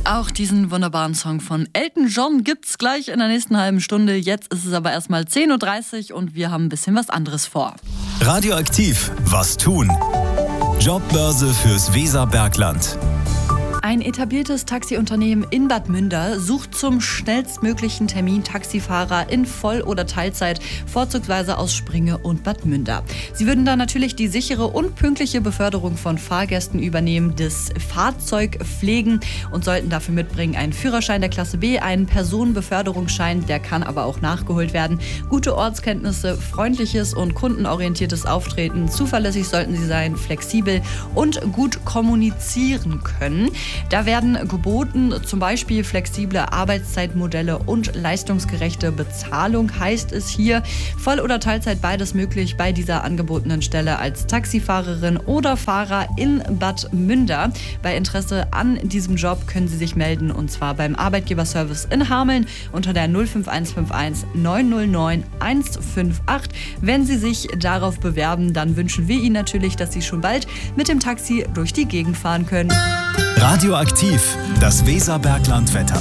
Auch diesen wunderbaren Song von Elton John gibt's gleich in der nächsten halben Stunde. Jetzt ist es aber erstmal 10.30 Uhr und wir haben ein bisschen was anderes vor. Radioaktiv, was tun? Jobbörse fürs Weserbergland. Ein etabliertes Taxiunternehmen in Bad Münder sucht zum schnellstmöglichen Termin Taxifahrer in Voll- oder Teilzeit, vorzugsweise aus Springe und Bad Münder. Sie würden dann natürlich die sichere und pünktliche Beförderung von Fahrgästen übernehmen, das Fahrzeug pflegen und sollten dafür mitbringen einen Führerschein der Klasse B, einen Personenbeförderungsschein, der kann aber auch nachgeholt werden, gute Ortskenntnisse, freundliches und kundenorientiertes Auftreten, zuverlässig sollten sie sein, flexibel und gut kommunizieren können. Da werden geboten zum Beispiel flexible Arbeitszeitmodelle und leistungsgerechte Bezahlung, heißt es hier. Voll- oder Teilzeit beides möglich bei dieser angebotenen Stelle als Taxifahrerin oder Fahrer in Bad Münder. Bei Interesse an diesem Job können Sie sich melden und zwar beim Arbeitgeberservice in Hameln unter der 05151 909 158. Wenn Sie sich darauf bewerben, dann wünschen wir Ihnen natürlich, dass Sie schon bald mit dem Taxi durch die Gegend fahren können. Radioaktiv, das Weserberglandwetter.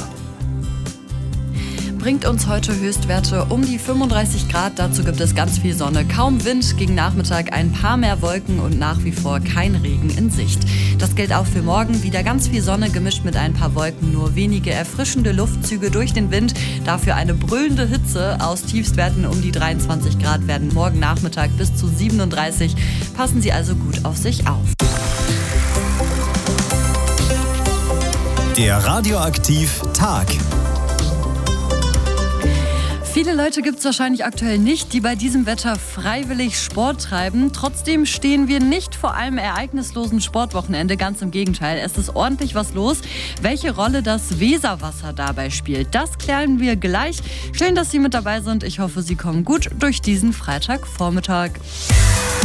Bringt uns heute Höchstwerte um die 35 Grad. Dazu gibt es ganz viel Sonne, kaum Wind, gegen Nachmittag ein paar mehr Wolken und nach wie vor kein Regen in Sicht. Das gilt auch für morgen. Wieder ganz viel Sonne gemischt mit ein paar Wolken, nur wenige erfrischende Luftzüge durch den Wind. Dafür eine brüllende Hitze. Aus Tiefstwerten um die 23 Grad werden morgen Nachmittag bis zu 37. Passen Sie also gut auf sich auf. Der Radioaktiv-Tag. Viele Leute gibt es wahrscheinlich aktuell nicht, die bei diesem Wetter freiwillig Sport treiben. Trotzdem stehen wir nicht vor einem ereignislosen Sportwochenende, ganz im Gegenteil. Es ist ordentlich was los. Welche Rolle das Weserwasser dabei spielt, das klären wir gleich. Schön, dass Sie mit dabei sind. Ich hoffe, Sie kommen gut durch diesen Freitagvormittag.